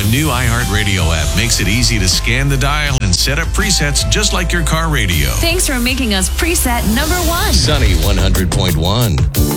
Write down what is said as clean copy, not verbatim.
The new iHeartRadio app makes it easy to scan the dial and set up presets just like your car radio. Thanks for making us preset number one. Sunny 100.1.